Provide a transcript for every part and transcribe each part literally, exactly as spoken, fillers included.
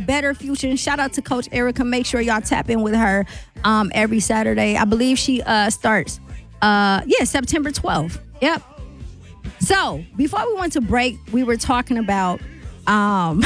Better Future. And shout out to Coach Erica. Make sure y'all tap in with her um, every Saturday. I believe she uh, starts, uh, yeah, September twelfth. Yep. So before we went to break, we were talking about, um,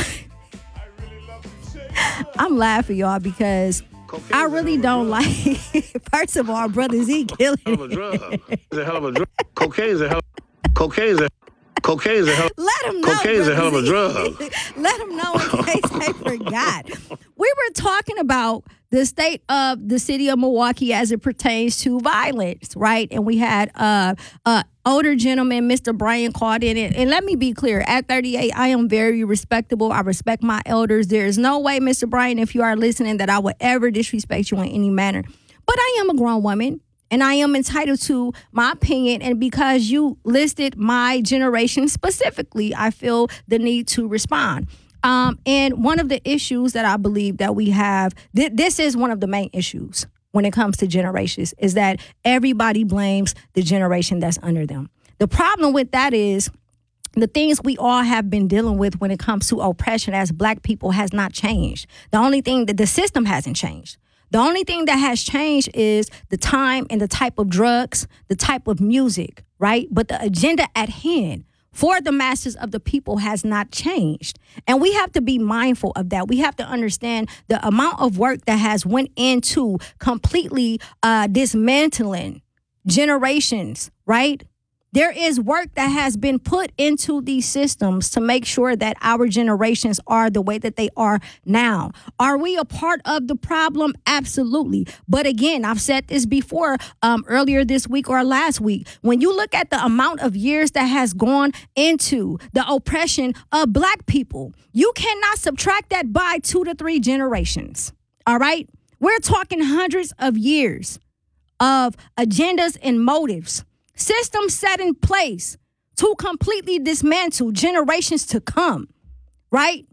I'm laughing, y'all, because Cocaine's I really don't like, first of all, Brother Z killing it. Hell of a drug. It's a hell of a drug. Cocaine's a hell Cocaine's a Cocaine's a hell. Let them know. Cocaine's a hell of a drug. Let them know in case they forgot. We were talking about the state of the city of Milwaukee as it pertains to violence, right? And we had uh, uh older gentleman, Mister Brian, called in. And, and let me be clear, at thirty-eight, I am very respectable. I respect my elders. There is no way, Mister Brian, if you are listening, that I would ever disrespect you in any manner. But I am a grown woman. And I am entitled to my opinion. And because you listed my generation specifically, I feel the need to respond. Um, and one of the issues that I believe that we have, th- this is one of the main issues when it comes to generations, is that everybody blames the generation that's under them. The problem with that is the things we all have been dealing with when it comes to oppression as Black people has not changed. The only thing that the system hasn't changed. The only thing that has changed is the time and the type of drugs, the type of music, right? But the agenda at hand for the masses of the people has not changed. And we have to be mindful of that. We have to understand the amount of work that has went into completely uh, dismantling generations, right? There is work that has been put into these systems to make sure that our generations are the way that they are now. Are we a part of the problem? Absolutely. But again, I've said this before um, earlier this week or last week. When you look at the amount of years that has gone into the oppression of Black people, you cannot subtract that by two to three generations. All right? We're talking hundreds of years of agendas and motives. Systems set in place to completely dismantle generations to come, right?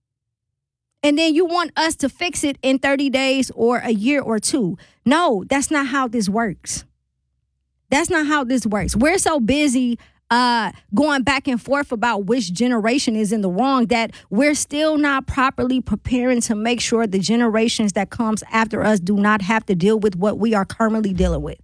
And then you want us to fix it in thirty days or a year or two. No, that's not how this works. That's not how this works. We're so busy uh, going back and forth about which generation is in the wrong that we're still not properly preparing to make sure the generations that comes after us do not have to deal with what we are currently dealing with.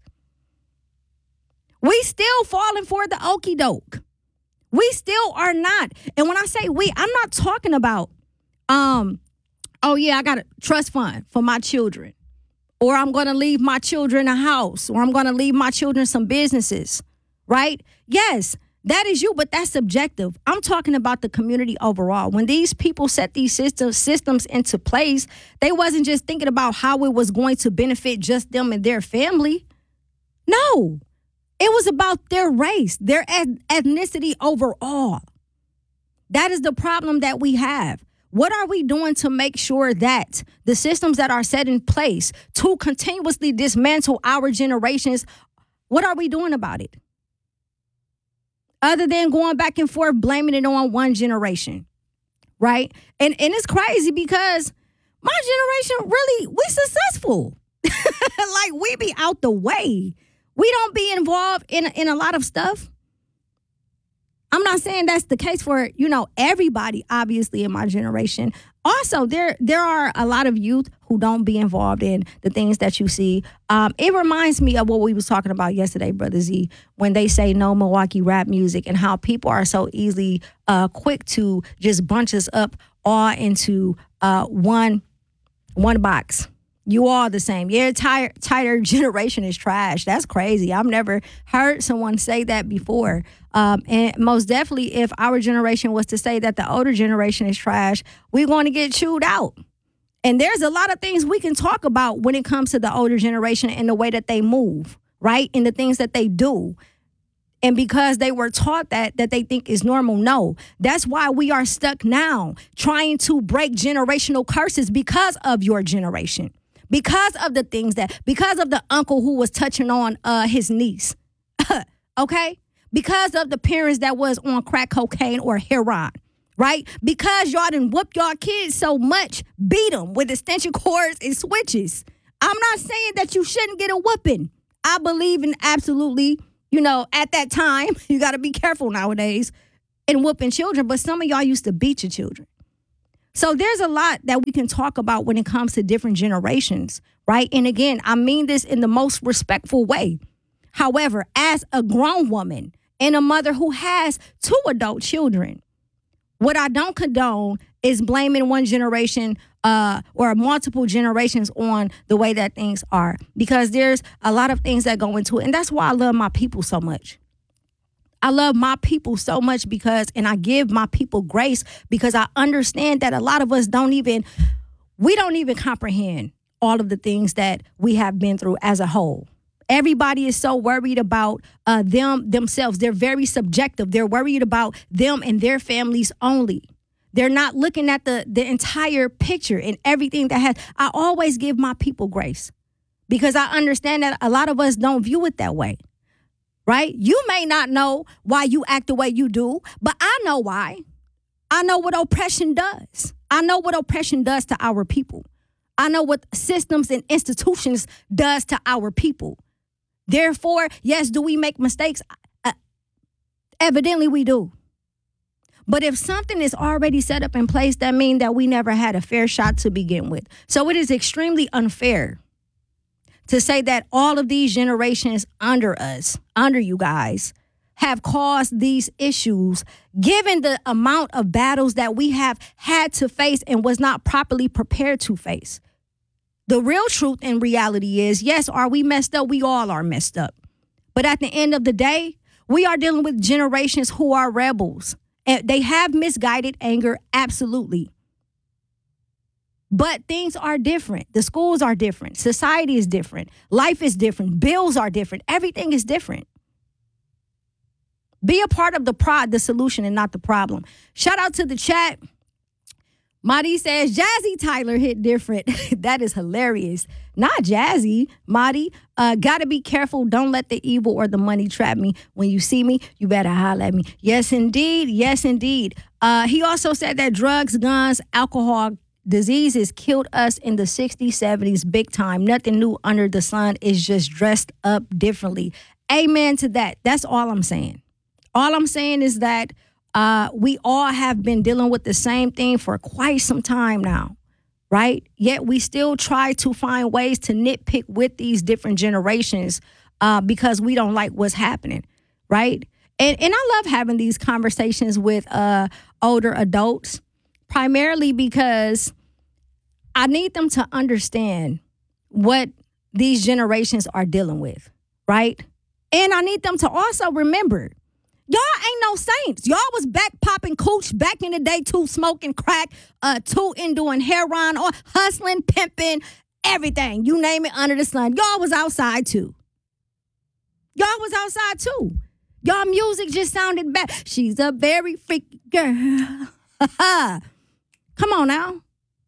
We still falling for the okie doke. We still are not. And when I say we, I'm not talking about, um, oh yeah, I got a trust fund for my children, or I'm going to leave my children a house, or I'm going to leave my children some businesses, right? Yes, that is you, but that's subjective. I'm talking about the community overall. When these people set these systems systems into place, they wasn't just thinking about how it was going to benefit just them and their family. No. It was about their race, their ethnicity overall. That is the problem that we have. What are we doing to make sure that the systems that are set in place to continuously dismantle our generations, what are we doing about it? Other than going back and forth, blaming it on one generation, right? And, and it's crazy because my generation really, we successful. Like, we be out the way. We don't be involved in, in a lot of stuff. I'm not saying that's the case for, you know, everybody, obviously, in my generation. Also, there there are a lot of youth who don't be involved in the things that you see. Um, it reminds me of what we was talking about yesterday, Brother Z, when they say no Milwaukee rap music and how people are so easily uh, quick to just bunch us up all into uh, one one box. You all the same. Your entire, entire generation is trash. That's crazy. I've never heard someone say that before. Um, and most definitely, if our generation was to say that the older generation is trash, we're going to get chewed out. And there's a lot of things we can talk about when it comes to the older generation and the way that they move, right? And the things that they do. And because they were taught that, that they think is normal, no. That's why we are stuck now trying to break generational curses because of your generation. Because of the things that, because of the uncle who was touching on uh, his niece, okay? Because of the parents that was on crack cocaine or heroin, right? Because y'all done whoop y'all kids so much, beat them with extension cords and switches. I'm not saying that you shouldn't get a whooping. I believe in absolutely, you know, at that time, you got to be careful nowadays in whooping children, but some of y'all used to beat your children. So there's a lot that we can talk about when it comes to different generations, right? And again, I mean this in the most respectful way. However, as a grown woman and a mother who has two adult children, what I don't condone is blaming one generation uh, or multiple generations on the way that things are, because there's a lot of things that go into it. And that's why I love my people so much. I love my people so much because, and I give my people grace because I understand that a lot of us don't even, we don't even comprehend all of the things that we have been through as a whole. Everybody is so worried about uh, them themselves. They're very subjective. They're worried about them and their families only. They're not looking at the, the entire picture and everything that has. I always give my people grace because I understand that a lot of us don't view it that way, right? You may not know why you act the way you do, but I know why. I know what oppression does. I know what oppression does to our people. I know what systems and institutions does to our people. Therefore, yes, do we make mistakes? Uh, evidently we do. But if something is already set up in place, that means that we never had a fair shot to begin with. So it is extremely unfair to say that all of these generations under us, under you guys, have caused these issues, given the amount of battles that we have had to face and was not properly prepared to face. The real truth and reality is, yes, are we messed up? We all are messed up. But at the end of the day, we are dealing with generations who are rebels. And they have misguided anger, absolutely. But things are different. The schools are different. Society is different. Life is different. Bills are different. Everything is different. Be a part of the prod, the solution, and not the problem. Shout out to the chat. Madi says, Jazzy Tyler hit different. That is hilarious. Not Jazzy. Madi, uh, gotta be careful. Don't let the evil or the money trap me. When you see me, you better holler at me. Yes, indeed. Yes, indeed. Uh, he also said that drugs, guns, alcohol, diseases killed us in the sixties, seventies, big time. Nothing new under the sun. Is just dressed up differently. Amen to that. That's all I'm saying. All I'm saying is that Uh, we all have been dealing with the same thing for quite some time now, right? Yet we still try to find ways to nitpick with these different generations uh, because we don't like what's happening, right? And and I love having these conversations with uh, older adults, primarily because I need them to understand what these generations are dealing with, right? And I need them to also remember, y'all ain't no saints. Y'all was back popping cooch back in the day too, smoking crack, uh, tooting, doing heroin, or hustling, pimping, everything. You name it under the sun. Y'all was outside too. Y'all was outside too. Y'all music just sounded bad. She's a very freaky girl. Come on now.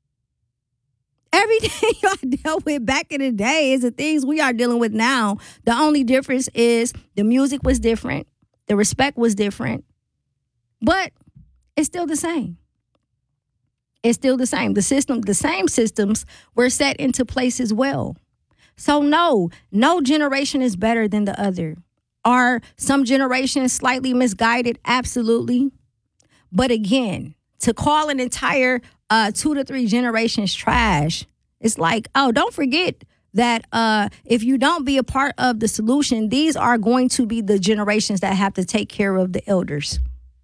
Everything y'all dealt with back in the day is the things we are dealing with now. The only difference is the music was different. The respect was different, but it's still the same. It's still the same. The system, the same systems were set into place as well. So no, no generation is better than the other. Are some generations slightly misguided? Absolutely. But again, to call an entire uh, two to three generations trash, it's like, oh, don't forget that uh, if you don't be a part of the solution, these are going to be the generations that have to take care of the elders.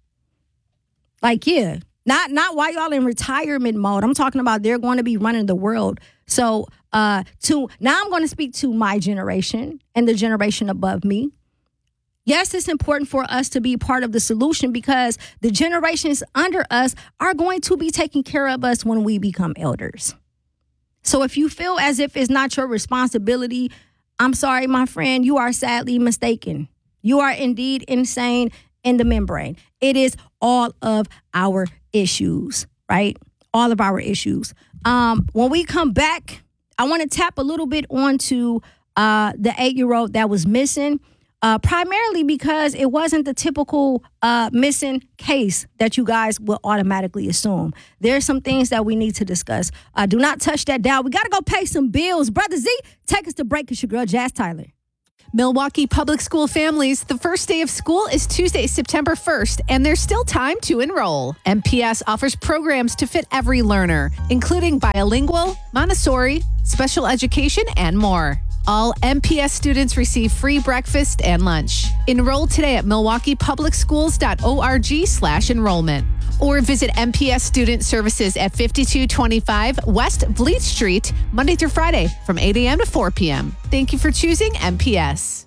Like, yeah, not not while y'all in retirement mode. I'm talking about they're going to be running the world. So uh, to now I'm going to speak to my generation and the generation above me. Yes, it's important for us to be part of the solution because the generations under us are going to be taking care of us when we become elders. So if you feel as if it's not your responsibility, I'm sorry, my friend, you are sadly mistaken. You are indeed insane in the membrane. It is all of our issues, right? All of our issues. Um, when we come back, I want to tap a little bit onto uh, the eight-year-old that was missing. Uh, primarily because it wasn't the typical uh, missing case that you guys will automatically assume. There's some things that we need to discuss. Uh, do not touch that dial. We got to go pay some bills. Brother Z, take us to break. It's your girl, Jazz Tyler. Milwaukee Public School families, the first day of school is Tuesday, September first, and there's still time to enroll. M P S offers programs to fit every learner, including bilingual, Montessori, special education, and more. All M P S students receive free breakfast and lunch. Enroll today at milwaukee public schools dot org slash enrollment. Or visit M P S Student Services at fifty-two twenty-five West Vliet Street, Monday through Friday from eight a.m. to four p.m. Thank you for choosing M P S.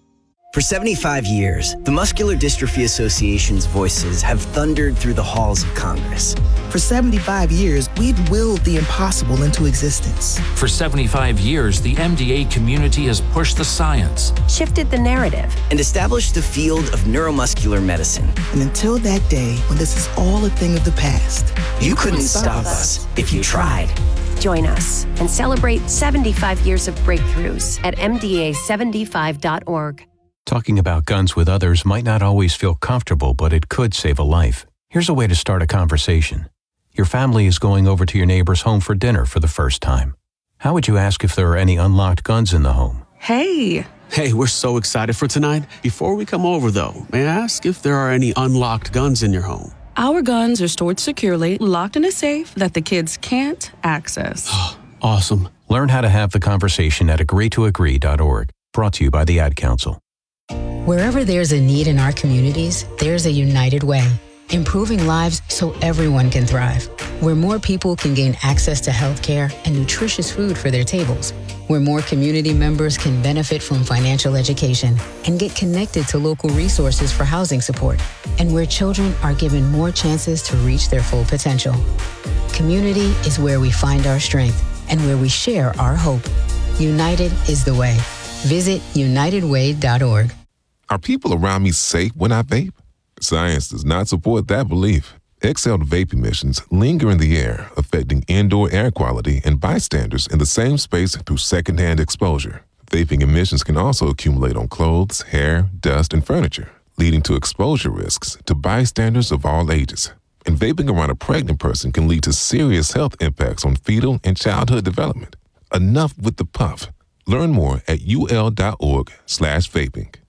For seventy-five years, the Muscular Dystrophy Association's voices have thundered through the halls of Congress. For seventy-five years, we've willed the impossible into existence. For seventy-five years, the M D A community has pushed the science, shifted the narrative, and established the field of neuromuscular medicine. And until that day, when this is all a thing of the past, you, you couldn't, couldn't stop us if you tried. Join us and celebrate seventy-five years of breakthroughs at M D A seventy-five dot org. Talking about guns with others might not always feel comfortable, but it could save a life. Here's a way to start a conversation. Your family is going over to your neighbor's home for dinner for the first time. How would you ask if there are any unlocked guns in the home? Hey! Hey, we're so excited for tonight. Before we come over, though, may I ask if there are any unlocked guns in your home? Our guns are stored securely, locked in a safe that the kids can't access. Awesome. Learn how to have the conversation at agree to agree dot org. Brought to you by the Ad Council. Wherever there's a need in our communities, there's a United Way, improving lives so everyone can thrive. Where more people can gain access to health care and nutritious food for their tables. Where more community members can benefit from financial education and get connected to local resources for housing support. And where children are given more chances to reach their full potential. Community is where we find our strength and where we share our hope. United is the way. Visit united way dot org. Are people around me safe when I vape? Science does not support that belief. Exhaled vape emissions linger in the air, affecting indoor air quality and bystanders in the same space through secondhand exposure. Vaping emissions can also accumulate on clothes, hair, dust, and furniture, leading to exposure risks to bystanders of all ages. And vaping around a pregnant person can lead to serious health impacts on fetal and childhood development. Enough with the puff. Learn more at ul dot org slash vaping.